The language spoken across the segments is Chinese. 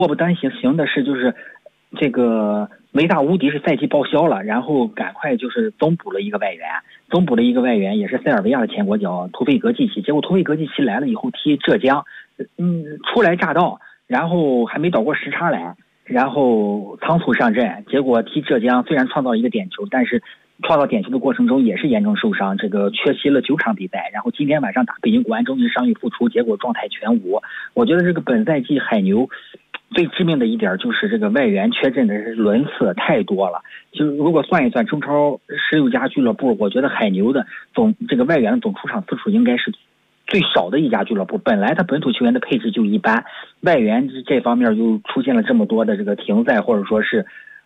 祸不单行的是，就是这个维大无敌是赛季报销了，然后赶快就是增补了一个外援，也是塞尔维亚的前国脚图费格季奇。结果图费格季奇来了以后踢浙江，初来乍到，然后还没倒过时差来，然后仓促上阵，结果踢浙江虽然创造了一个点球，但是创造点球的过程中也是严重受伤，这个缺席了9场比赛。然后今天晚上打北京国安，终于伤愈复出，结果状态全无。我觉得这个本赛季海牛最致命的一点就是这个外援缺阵的轮次太多了。就是如果算一算中超16家俱乐部，我觉得海牛的这个外援的总出场次数应该是最少的一家俱乐部。本来他本土球员的配置就一般，外援这方面又出现了这么多的这个停赛或者说是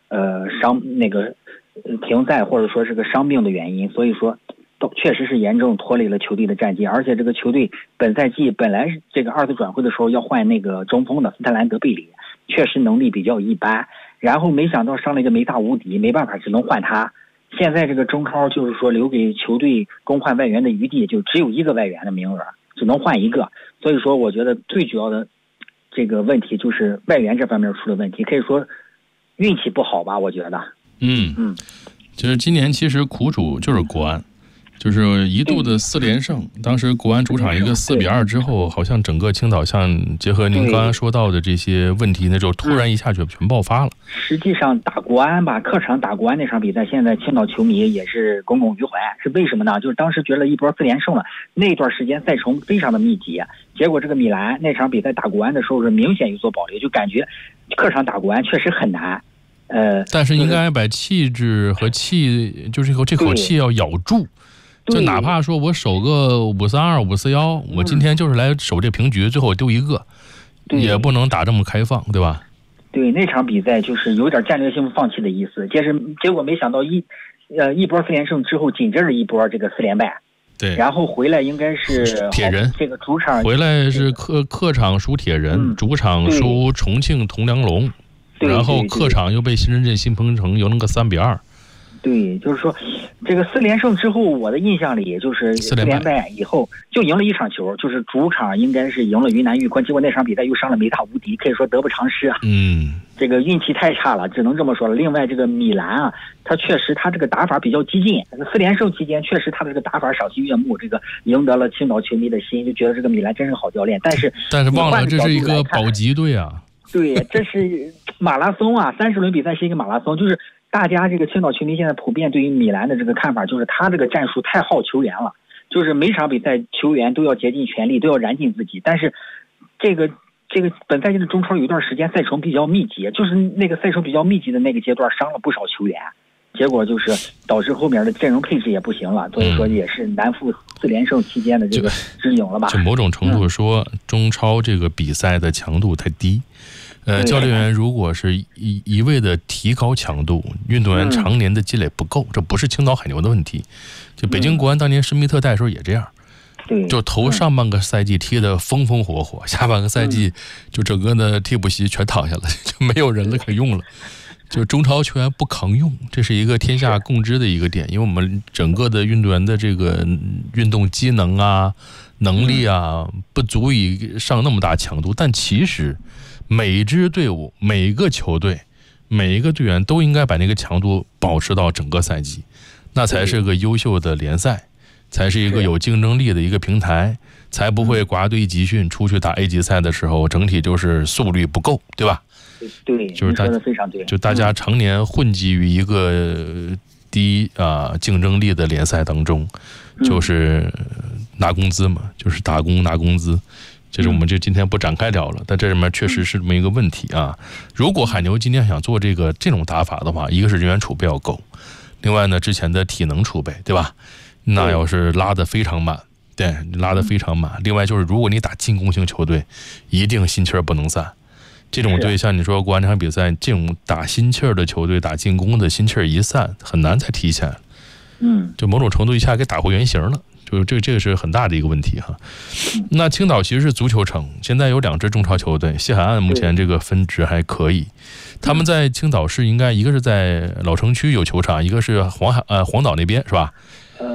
停赛或者说是个伤病的原因，所以说确实是严重拖累了球队的战绩。而且这个球队本赛季本来是这个2次转会的时候要换那个中锋的斯特兰德贝里，确实能力比较一般，然后没想到上了一个梅大无敌，没办法只能换他。现在这个中超就是说留给球队更换外援的余地就只有1个外援的名额，只能换1个。所以说我觉得最主要的这个问题就是外援这方面出了问题，可以说运气不好吧，我觉得。 就是今年其实苦主就是国安，就是一度的4连胜，当时国安主场一个4-2之后，好像整个青岛像结合您刚刚说到的这些问题，那时候突然一下就全爆发了。 实际上打国安吧，客场打国安那场比赛，现在青岛球迷也是耿耿于怀，是为什么呢？就是当时觉得一波4连胜了，那段时间赛程非常的密集，结果这个米兰那场比赛打国安的时候是明显有所保留，就感觉客场打国安确实很难。 但是应该把气质和气，就是这口气要咬住，就哪怕说我守个5-4-2、5-4-1，我今天就是来守这平局，最后丢1个，也不能打这么开放，对吧？ 对，那场比赛就是有点战略性放弃的意思，结果没想到一波4连胜之后，紧接着一波这个4连败。 对， 然后回来应该是铁人， 这个主场回来是客场输铁人，主场输重庆铜梁龙。然后客场又被新深圳新鹏城赢了个3-2。 对，就是说这个4连胜之后，我的印象里就是4连败以后就赢了1场球，就是主场应该是赢了云南玉坤，结果那场比赛又伤了梅大无敌，可以说得不偿失啊。这个运气太差了，只能这么说了。另外这个米兰啊，他确实他这个打法比较激进，4连胜期间确实他的这个打法赏心悦目，这个赢得了青岛球迷的心，就觉得这个米兰真是好教练。但是忘了这是一个保级队啊。 对，这是马拉松啊，30轮比赛是一个马拉松，就是大家这个青岛球迷现在普遍对于米兰的这个看法，就是他这个战术太耗球员了，就是每场比赛球员都要竭尽全力，都要燃尽自己。但是这个本赛季的中超有一段时间赛程比较密集，就是那个赛程比较密集的那个阶段伤了不少球员，结果就是导致后面的阵容配置也不行了，所以说也是难负4连胜期间的这个失影了吧。 就某种程度说，中超这个比赛的强度太低。教练员如果是一味的提高强度，运动员常年的积累不够，这不是青岛海牛的问题。就北京国安当年施密特带的时候也这样，就头上半个赛季踢得风风火火，下半个赛季就整个的替补席全躺下了，就没有人了可用了。就中超球员不扛用，这是一个天下共知的一个点，因为我们整个的运动员的这个运动机能啊、能力啊，不足以上那么大强度。但其实每支队伍、每个球队、每一个队员都应该把那个强度保持到整个赛季，那才是个优秀的联赛，才是一个有竞争力的一个平台，才不会挂队集训出去打 A 级赛的时候，整体就是速率不够，对吧？ 对， 就是说的非常对。 就大家常年混迹于一个低竞争力的联赛当中，就是拿工资嘛，就是打工拿工资。这是我们今天不展开聊了，但这里面确实是这么一个问题啊。如果海牛今天想做这种打法的话，一个是人员储备要够，另外呢之前的体能储备，对吧？那要是拉得非常满，对，拉得非常满。另外就是如果你打进攻型球队，一定心气儿不能散。这种队像你说国安这场比赛，这种打心气儿的球队，打进攻的心气儿一散，很难再提起来。就某种程度一下给打回原形了。就这个是很大的一个问题哈。那青岛其实是足球城，现在有2支中超球队，西海岸目前这个分值还可以。他们在青岛市应该一个是在老城区有球场，一个是黄岛那边是吧？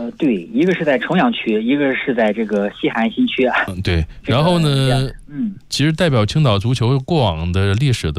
对，一个是在重阳区，一个是在这个西海岸新区。 对。然后呢，其实代表青岛足球过往的历史的